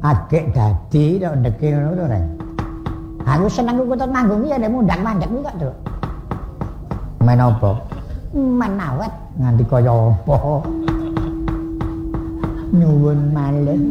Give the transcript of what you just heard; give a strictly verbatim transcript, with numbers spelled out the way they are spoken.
Agek dadi tok ndeke ngono to, Rek. Aku seneng kok kutut manggung ya nek mundak-mandek iki kok, Cuk. Main apa? Main awet nganti kaya apa. Nyuwun malih.